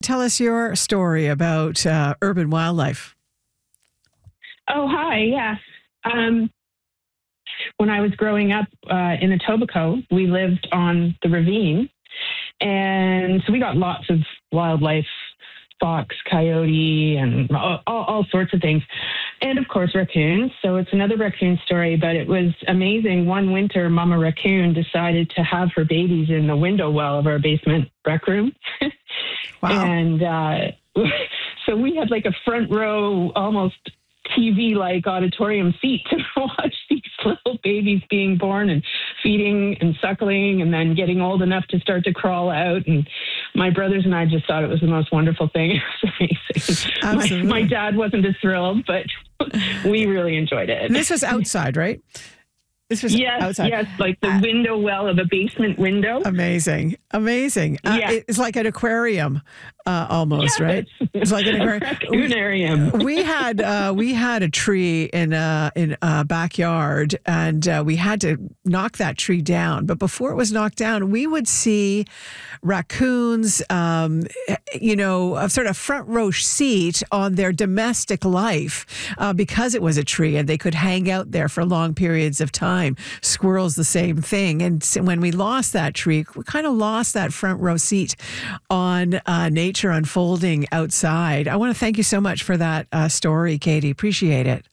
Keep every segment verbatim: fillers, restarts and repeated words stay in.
Tell us your story about uh, urban wildlife. Oh, hi. Yeah. Um, when I was growing up uh, in Etobicoke, we lived on the ravine. And so we got lots of wildlife, fox, coyote, and all, all, all sorts of things. And of course, raccoons. So it's another raccoon story, but it was amazing. One winter, Mama Raccoon decided to have her babies in the window well of our basement rec room. Wow. And uh, so we had like a front row, almost T V-like auditorium seat to watch these little babies being born and feeding and suckling and then getting old enough to start to crawl out. And my brothers and I just thought it was the most wonderful thing. It was amazing. Absolutely. My, my dad wasn't as thrilled, but we really enjoyed it. And this was outside, right? This was yes, outside. yes, like the Uh, window well of a basement window. Amazing. Amazing. Uh, Yeah. It's like an aquarium uh, almost, Yeah, right? It's like an a aquarium. raccoonarium. We had uh, we had a tree in a in a backyard, and uh, we had to knock that tree down. But before it was knocked down, we would see raccoons, um, you know, a sort of front row seat on their domestic life uh, because it was a tree, and they could hang out there for long periods of time. Squirrels, the same thing. And so when we lost that tree, we kind of lost that front row seat on uh, nature unfolding outside. I want to thank you so much for that uh, story, Katie. Appreciate it.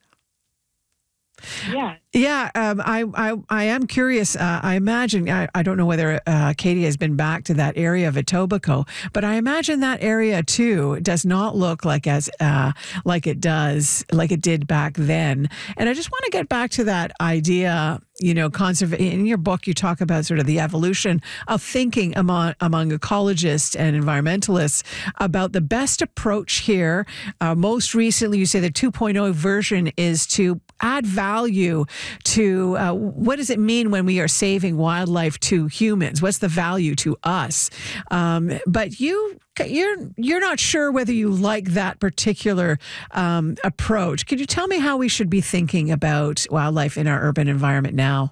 Yeah. Yeah, um, I, I I am curious. Uh, I imagine, I, I don't know whether uh, Katie has been back to that area of Etobicoke, but I imagine that area too does not look like as uh, like it does, like it did back then. And I just want to get back to that idea, you know, conserv- in your book, you talk about sort of the evolution of thinking among, among ecologists and environmentalists about the best approach here. Uh, most recently, you say the two point oh version is to add value to uh, what does it mean when we are saving wildlife to humans? What's the value to us? Um, but you, you're you're not sure whether you like that particular um, approach. Could you tell me how we should be thinking about wildlife in our urban environment now?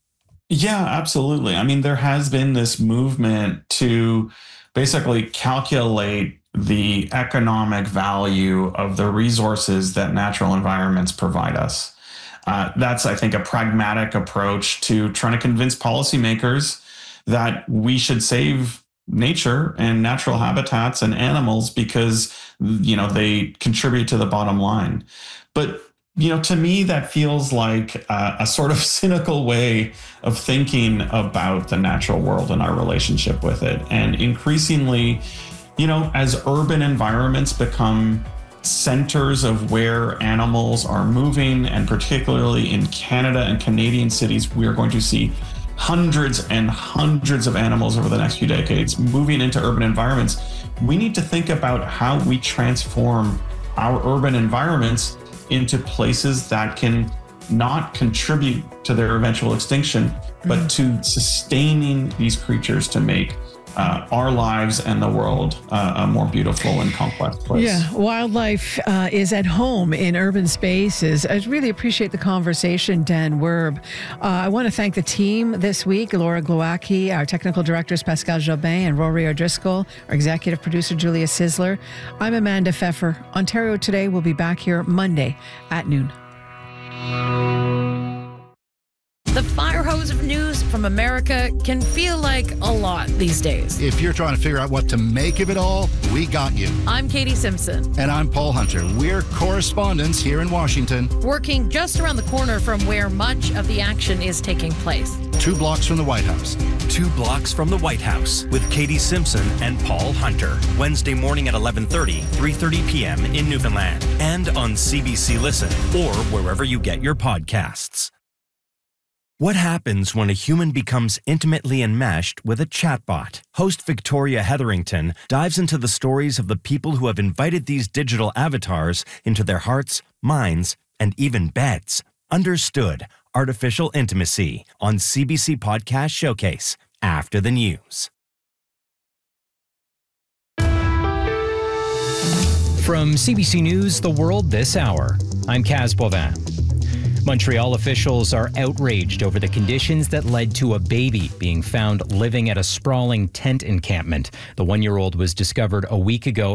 Yeah, absolutely. I mean, there has been this movement to basically calculate the economic value of the resources that natural environments provide us. Uh, that's, I think, a pragmatic approach to trying to convince policymakers that we should save nature and natural habitats and animals because, you know, they contribute to the bottom line. But, you know, to me, that feels like a, a sort of cynical way of thinking about the natural world and our relationship with it. And increasingly, you know, as urban environments become centers of where animals are moving, and particularly in Canada and Canadian cities, we are going to see hundreds and hundreds of animals over the next few decades moving into urban environments. We need to think about how we transform our urban environments into places that can not contribute to their eventual extinction, but mm. to sustaining these creatures to make Uh, our lives and the world uh, a more beautiful and complex place. Yeah, wildlife uh, is at home in urban spaces. I really appreciate the conversation, Dan Werb. Uh, I want to thank the team this week, Laura Glowacki, our technical directors, Pascal Jobin and Rory O'Driscoll, our executive producer, Julia Sizzler. I'm Amanda Pfeffer. Ontario Today will be back here Monday at noon. The fire hose of news from America can feel like a lot these days. If you're trying to figure out what to make of it all, we got you. I'm Katie Simpson. And I'm Paul Hunter. We're correspondents here in Washington. Working just around the corner from where much of the action is taking place. Two blocks from the White House. Two blocks from the White House with Katie Simpson and Paul Hunter. Wednesday morning at eleven thirty, three thirty p.m. in Newfoundland. And on C B C Listen or wherever you get your podcasts. What happens when a human becomes intimately enmeshed with a chatbot? Host Victoria Hetherington dives into the stories of the people who have invited these digital avatars into their hearts, minds, and even beds. Understood Artificial Intimacy on C B C Podcast Showcase after the news. From C B C News, The World This Hour, I'm Kaz Bovin. Montreal officials are outraged over the conditions that led to a baby being found living at a sprawling tent encampment. The one-year-old was discovered a week ago